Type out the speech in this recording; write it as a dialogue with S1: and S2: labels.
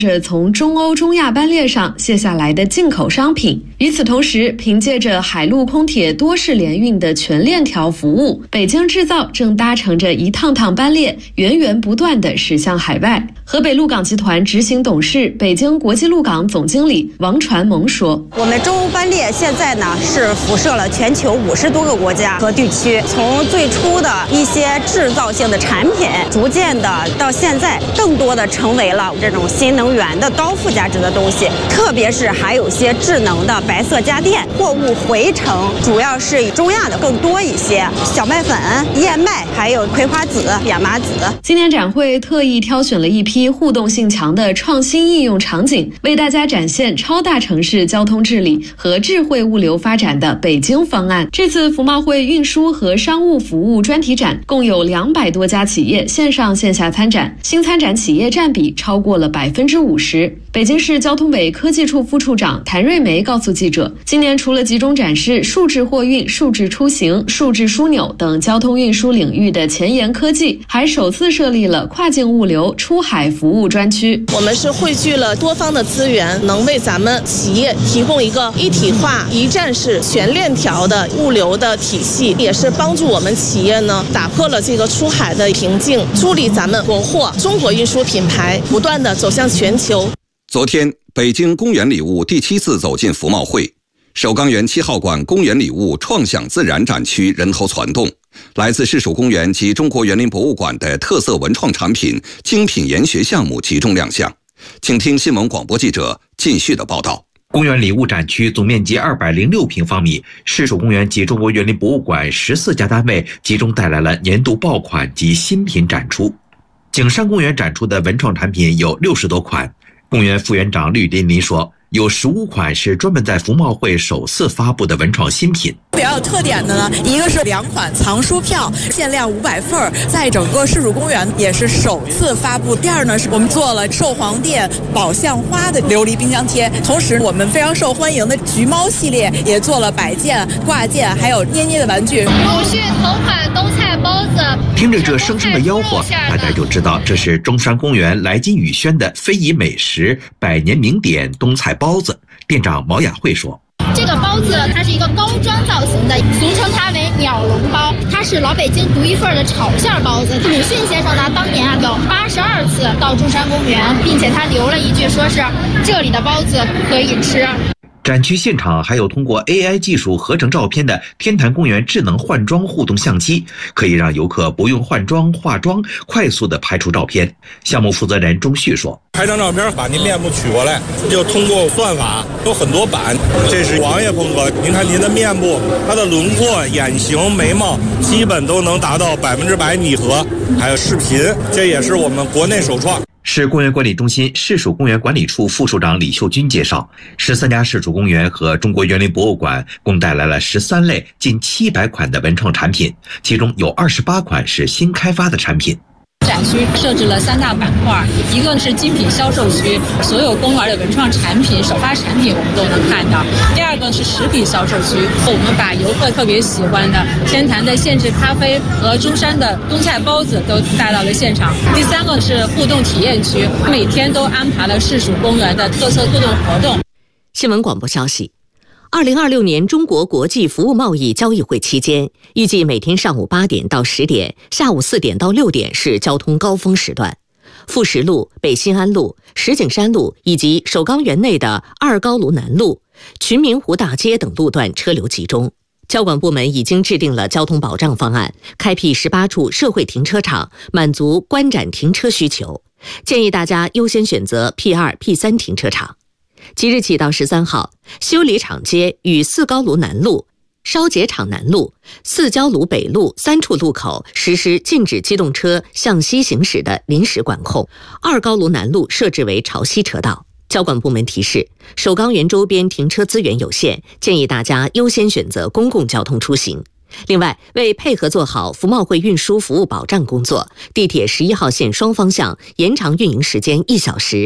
S1: 着从中欧、中亚班列上卸下来的进口商品。与此同时，凭借着海陆空铁多式联运的全链条服务，北京制造正搭乘着一趟趟班列，源源不断地驶向海外。河北陆港集团执行董事、北京国际陆港总经理王传萌说：“
S2: 我们中欧班列现在呢是辐射了全球50多个国家和地区，从最初的一些制造性的产品，逐渐的到现在，更多的成为了这种新能源的高附加值的东西，特别是还有些智能的白色家电。货物回程主要是以中亚的更多一些，小麦粉、燕麦，还有葵花籽、亚麻籽。”
S1: 今年展会特意挑选了一批互动性强的创新应用场景，为大家展现超大城市交通治理和智慧物流发展的北京方案。这次服贸会运输和商务服务专题展共有200多家企业线上线下参展，新参展企业占比超过了50%。北京市交通委科技处副处长谭瑞梅告诉记者，今年除了集中展示数字货运、数字出行、数字枢纽等交通运输领域的前沿科技，还首次设立了跨境物流出海服务专区。
S3: 我们是汇聚了多方的资源，能为咱们企业提供一个一体化、一站式、全链条的物流的体系，也是帮助我们企业呢打破了这个出海的瓶颈，助力咱们国货中国运输品牌不断的走向全球。
S4: 昨天，北京公园礼物第7次走进服贸会，首钢园7号馆公园礼物创享自然展区人头攒动，来自市属公园及中国园林博物馆的特色文创产品、精品研学项目集中亮相。请听新闻广播记者靳旭的报道。
S5: 公园礼物展区总面积206平方米，市属公园及中国园林博物馆14家单位集中带来了年度爆款及新品展出。景山公园展出的文创产品有60多款。公园副园长吕琳琳说，有15款是专门在服贸会首次发布的文创新品。
S6: 比较有特点的呢，一个是2款藏书票，限量500份，在整个市属公园也是首次发布。第二呢，是我们做了寿皇殿宝相花的琉璃冰箱贴，同时我们非常受欢迎的橘猫系列也做了摆件、挂件，还有捏捏的玩具。
S7: 鲁迅同款冬菜包子，
S5: 听着这声声的吆喝，大家就知道这是中山公园来金雨轩的非遗美食100年名典冬菜包子。店长毛雅慧说，
S7: 这个包子它是一个高桩造型的，俗称它为鸟笼包，它是老北京独一份的炒馅包子。鲁迅先生呢，当年有82次到中山公园，并且他留了一句，说是这里的包子可以吃。
S5: 展区现场还有通过 AI 技术合成照片的天坛公园智能换装互动相机，可以让游客不用换装化妆，快速的拍出照片。项目负责人钟旭说，
S8: 拍张照片把您面部取过来，就通过算法有很多版，这是王爷风格。您看您的面部，它的轮廓、眼型、眉毛基本都能达到100%拟合，还有视频，这也是我们国内首创。
S5: 市公园管理中心市属公园管理处副处长李秀军介绍，13家市属公园和中国园林博物馆共带来了13类近700款的文创产品，其中有28款是新开发的产品。
S9: 展区设置了3大板块，一个是精品销售区，所有公园的文创产品、首发产品我们都能看到；第二个是食品销售区，我们把游客特别喜欢的天坛的现制咖啡和中山的冬菜包子都带到了现场；第三个是互动体验区，每天都安排了市属公园的特色互动活动。
S10: 新闻广播消息，2026年中国国际服务贸易交易会期间，预计每天上午8点到10点，下午4点到6点是交通高峰时段。富石路、北新安路、石景山路以及首钢园内的2高炉南路、群明湖大街等路段车流集中。交管部门已经制定了交通保障方案，开辟18处社会停车场，满足观展停车需求。建议大家优先选择 P2、P3 停车场。即日起到13号，修理厂街与4高炉南路、烧结厂南路、4交炉北路3处路口实施禁止机动车向西行驶的临时管控，2高炉南路设置为朝西车道。交管部门提示，首钢园周边停车资源有限，建议大家优先选择公共交通出行。另外，为配合做好服贸会运输服务保障工作，地铁11号线双方向延长运营时间1小时。